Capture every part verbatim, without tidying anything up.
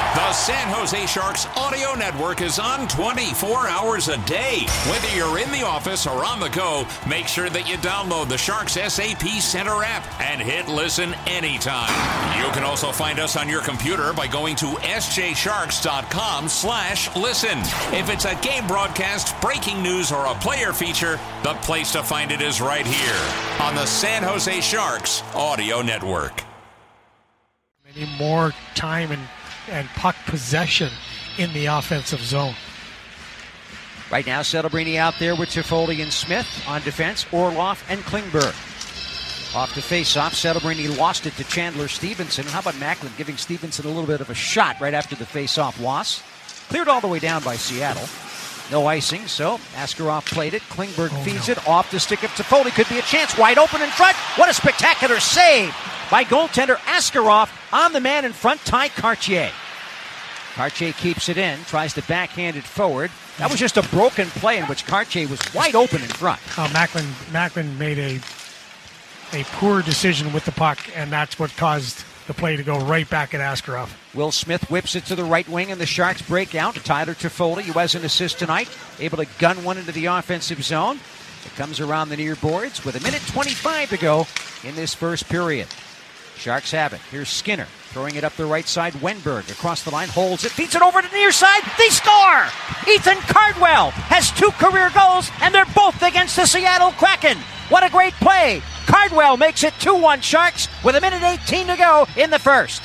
The San Jose Sharks audio network is on twenty-four hours a day. Whether you're in the office or on the go, make sure that you download the Sharks S A P Center app and hit listen anytime. You can also find us on your computer by going to s j sharks dot com slash listen. If it's a game broadcast, breaking news, or a player feature, the place to find it is right here on the San Jose Sharks audio network. Any more time and and puck possession in the offensive zone. Right now, Celebrini out there with Toffoli and Smith on defense, Orlov and Klingberg. Off the face-off, Celebrini lost it to Chandler Stevenson. And how about Macklin giving Stevenson a little bit of a shot right after the face-off loss? Cleared all the way down by Seattle. No icing, so Askarov played it. Klingberg oh, feeds no. it off the stick of Toffoli. Could be a chance. Wide open in front. What a spectacular save by goaltender Askarov on the man in front, Ty Cartier. Cartier keeps it in, tries to backhand it forward. That was just a broken play in which Cartier was wide open in front. Uh, Macklin, Macklin made a a poor decision with the puck, and that's what caused the play to go right back at Askarov. Will Smith whips it to the right wing, and the Sharks break out. Tyler Toffoli, who has an assist tonight, able to gun one into the offensive zone. It comes around the near boards with a minute twenty-five to go in this first period. Sharks have it. Here's Skinner throwing it up the right side. Wenberg across the line, holds it, feeds it over to the near side. They score! Ethan Cardwell has two career goals, and they're both against the Seattle Kraken. What a great play! Cardwell makes it two one Sharks with a minute eighteen to go in the first.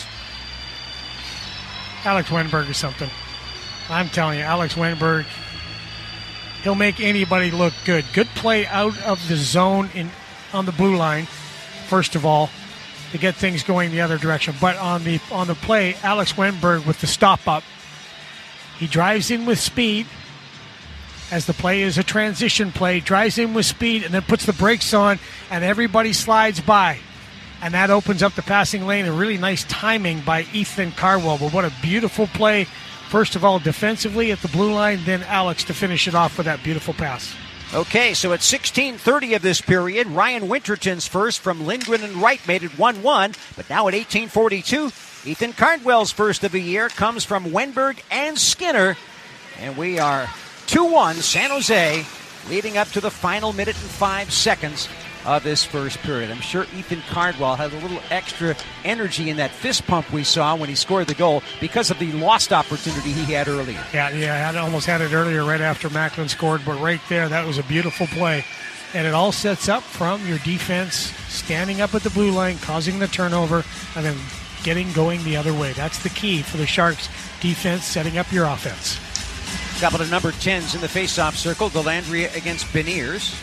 Alex Wenberg is something. I'm telling you, Alex Wenberg, he'll make anybody look good. Good play out of the zone in on the blue line, first of all, to get things going the other direction. But on the on the play, Alex Wenberg with the stop up, he drives in with speed, as the play is a transition play, drives in with speed and then puts the brakes on, and everybody slides by. And that opens up the passing lane. A really nice timing by Ethan Cardwell. But what a beautiful play. First of all, defensively at the blue line, then Alex to finish it off with that beautiful pass. Okay, so at sixteen thirty of this period, Ryan Winterton's first from Lindgren and Wright made it one one. But now at eighteen forty-two, Ethan Cardwell's first of the year comes from Wenberg and Skinner. And we are two one San Jose, leading up to the final minute and five seconds of this first period. I'm sure Ethan Cardwell had a little extra energy in that fist pump we saw when he scored the goal because of the lost opportunity he had earlier. Yeah, yeah, I almost had it earlier right after Macklin scored, but right there, that was a beautiful play. And it all sets up from your defense standing up at the blue line, causing the turnover, and then getting going the other way. That's the key for the Sharks defense, setting up your offense. Couple of number tens in the face-off circle. Dellandrea against Beniers.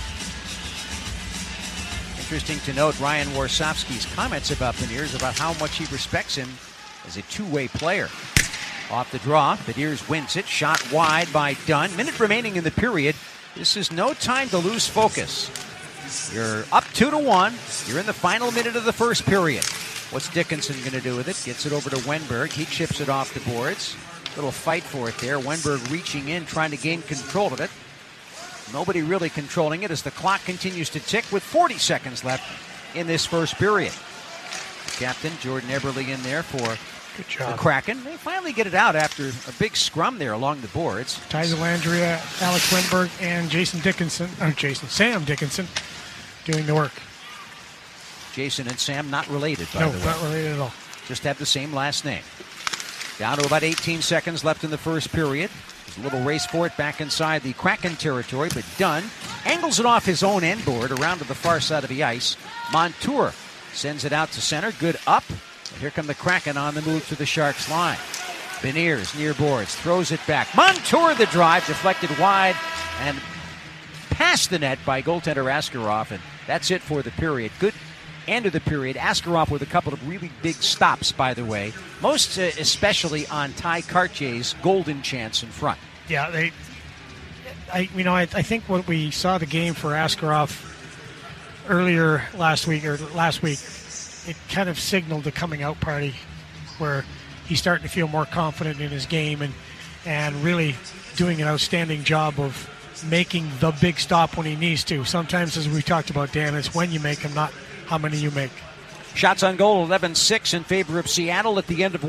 Interesting to note Ryan Warsofsky's comments about Beniers, about how much he respects him as a two-way player. Off the draw, Beniers wins it. Shot wide by Dunn. Minute remaining in the period. This is no time to lose focus. You're up two to one. You're in the final minute of the first period. What's Dickinson going to do with it? Gets it over to Wenberg. He chips it off the boards. Little fight for it there. Wenberg reaching in, trying to gain control of it. Nobody really controlling it as the clock continues to tick with forty seconds left in this first period. Captain Jordan Eberle in there for Good job. the Kraken. They finally get it out after a big scrum there along the boards. Ty Dellandrea, Alex Wenberg, and Jason Dickinson, or Jason, Sam Dickinson doing the work. Jason and Sam not related, by no, the way. No, not related at all. Just have the same last name. Down to about eighteen seconds left in the first period. There's a little race for it back inside the Kraken territory, but Dunn angles it off his own end board around to the far side of the ice. Montour sends it out to center. Good up. And here come the Kraken on the move to the Sharks line. Beniers near boards, throws it back. Montour the drive, deflected wide and past the net by goaltender Askarov, and that's it for the period. Good end of the period. Askarov with a couple of really big stops, by the way, most uh, especially on Ty Cartier's golden chance in front. Yeah, they. I you know I, I think what we saw the game for Askarov earlier last week or last week, it kind of signaled the coming out party where he's starting to feel more confident in his game and and really doing an outstanding job of making the big stop when he needs to. Sometimes, as we talked about, Dan, it's when you make them, not how many you make. Shots on goal, eleven six in favor of Seattle at the end of